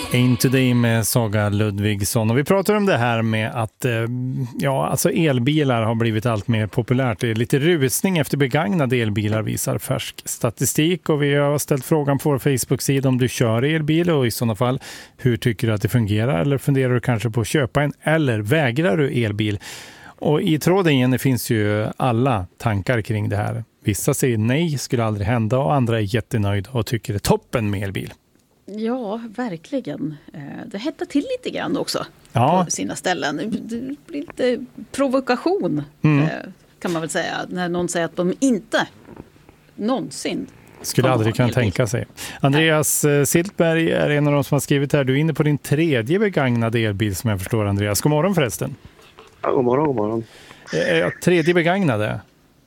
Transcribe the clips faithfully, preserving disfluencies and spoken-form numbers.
Into Day med Saga Ludvigsson. Och vi pratar om det här med att ja, alltså elbilar har blivit allt mer populärt. Det är lite rusning efter begagnade elbilar, visar färsk statistik. Och vi har ställt frågan på vår Facebook-sida om du kör elbil och i sådana fall hur tycker du att det fungerar? Eller funderar du kanske på att köpa en eller vägrar du elbil? Och i tråden igen finns ju alla tankar kring det här. Vissa säger nej, skulle aldrig hända, och andra är jättenöjda och tycker det är toppen med elbil. Ja, verkligen. Det hettar till lite grann också ja. på sina ställen. Det blir lite provokation mm. kan man väl säga. När någon säger att de inte någonsin skulle aldrig kunna tänka sig. Andreas Nej. Siltberg är en av de som har skrivit här. Du är inne på din tredje begagnade elbil som jag förstår, Andreas. God morgon förresten. Ja, god morgon, god morgon. Eh, tredje begagnade?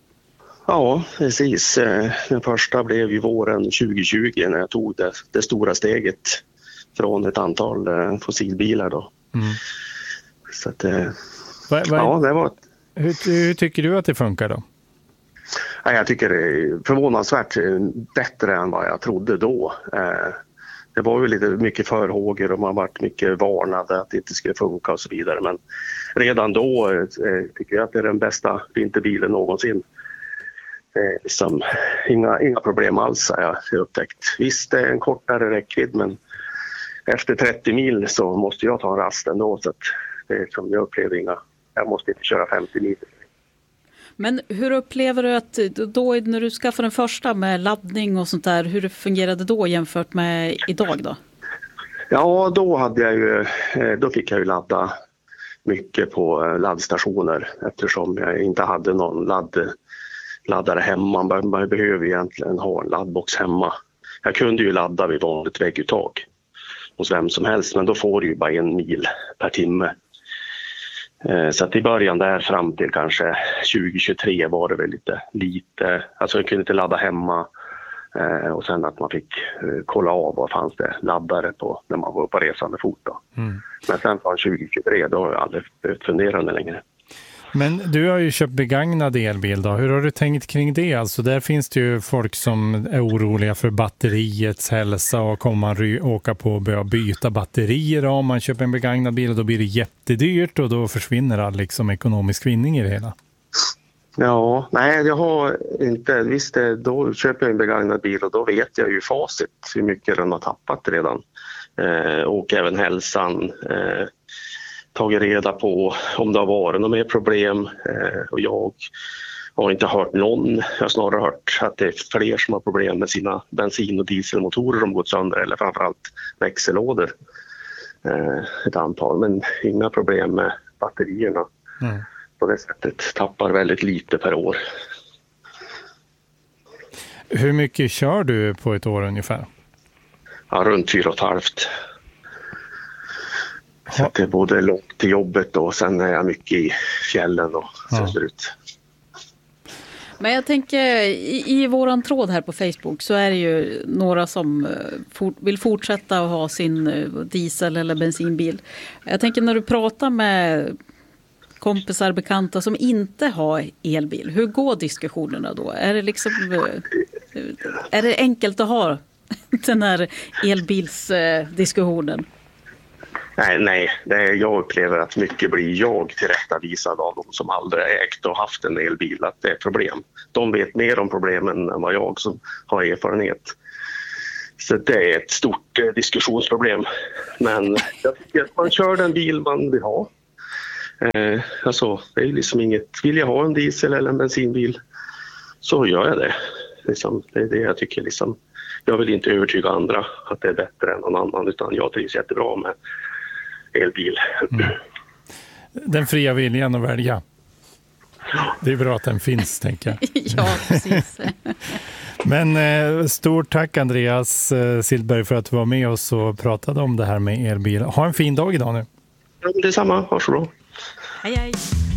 Ja, precis. Den första blev ju våren tjugo tjugo när jag tog det, det stora steget från ett antal fossilbilar då. Mm. Så att, va, va, ja, det var... Hur, hur tycker du att det funkar då? Ja, jag tycker det är förvånansvärt bättre än vad jag trodde då. Det var ju lite mycket förhågor och man varit mycket varnade att det inte skulle funka och så vidare. Men redan då tycker jag att det är den bästa vinterbilen någonsin. Det är liksom inga, inga problem alls har jag upptäckt. Visst, det är en kortare räckvidd, men efter trettio mil så måste jag ta en rast ändå. Så att det är som jag upplever inga, jag måste inte köra femtio mil. Men hur upplever du att då när du skaffade den första med laddning och sånt där, hur fungerade då jämfört med idag då? Ja, då hade jag ju, då fick jag ju ladda mycket på laddstationer eftersom jag inte hade någon ladd laddare hemma. Man behöver egentligen ha en laddbox hemma. Jag kunde ju ladda vid vanligt vägguttag hos vem som helst, men då får du ju bara en mil per timme. Så att i början där fram till kanske tjugo tjugotre var det väl lite lite, alltså jag kunde inte ladda hemma och sen att man fick kolla av vad fanns det laddare på när man var på resande fot då. Mm. Men sen från tjugo tjugotre då har jag aldrig behövt fundera längre. Men du har ju köpt begagnad elbil då. Hur har du tänkt kring det? Alltså där finns det ju folk som är oroliga för batteriets hälsa och kommer man åka på och börja byta batterier om man köper en begagnad bil, och då blir det jättedyrt och då försvinner all liksom ekonomisk vinning i det hela. Ja, nej jag har inte, visst då köper jag en begagnad bil och då vet jag ju facit hur mycket den har tappat redan. Eh, och även hälsan. Eh, tagit reda på om det har varit några mer problem eh, och jag har inte hört någon. Jag har snarare hört att det är fler som har problem med sina bensin- och dieselmotorer som gått sönder, eller framförallt växellådor. Eh, ett antal, men inga problem med batterierna. Mm. På det sättet tappar väldigt lite per år. Hur mycket kör du på ett år ungefär? Ja, runt fyra och ett halvt. Så att det är både långt till jobbet och sen är jag mycket i fjällen och så ut. Men jag tänker, i, i våran tråd här på Facebook så är det ju några som for, vill fortsätta att ha sin diesel- eller bensinbil. Jag tänker när du pratar med kompisar, bekanta som inte har elbil, hur går diskussionerna då? Är det liksom, är det enkelt att ha den här elbilsdiskussionen? Nej, nej. Det är, jag upplever att mycket blir jag tillrättavisad av de som aldrig ägt och haft en elbil, att det är problem. De vet mer om problemen än vad jag som har erfarenhet. Så det är ett stort eh, diskussionsproblem. Men jag tycker att man kör den bil man vill ha. Eh, alltså, det är liksom inget, vill jag ha en diesel eller en bensinbil så gör jag det. Liksom, det är det jag tycker. Liksom. Jag vill inte övertyga andra att det är bättre än någon annan, utan jag trivs jättebra med elbil. Mm. Den fria viljan att välja. Det är bra att den finns, tänker jag. Ja, precis. Men eh, stort tack Andreas eh, Siltberg för att du var med oss och pratade om det här med elbil. Ha en fin dag idag nu. Ja, detsamma. Ha så bra. Hej hej.